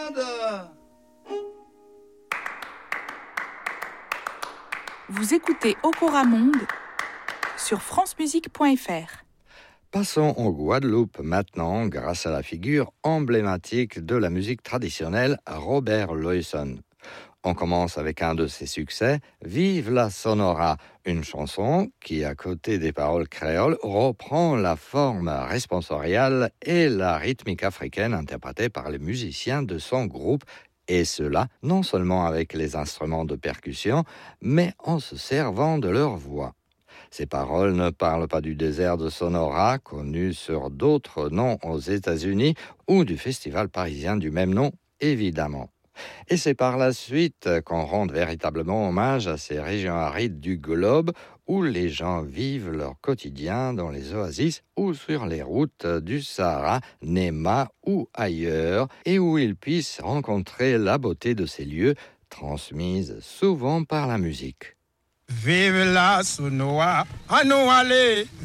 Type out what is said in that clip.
Vous écoutez Okora Monde sur francemusique.fr. Passons en Guadeloupe maintenant grâce à la figure emblématique de la musique traditionnelle, Robert Luyson. On commence avec un de ses succès, Vive la Sonora, une chanson qui, à côté des paroles créoles, reprend la forme responsoriale et la rythmique africaine interprétée par les musiciens de son groupe, et cela non seulement avec les instruments de percussion, mais en se servant de leur voix. Ces paroles ne parlent pas du désert de Sonora, connu sur d'autres noms aux États-Unis, ou du festival parisien du même nom, évidemment. Et c'est par la suite qu'on rend véritablement hommage à ces régions arides du globe où les gens vivent leur quotidien dans les oasis ou sur les routes du Sahara, Nema ou ailleurs, et où ils puissent rencontrer la beauté de ces lieux, transmise souvent par la musique. Vive la Sonora, à nous aller,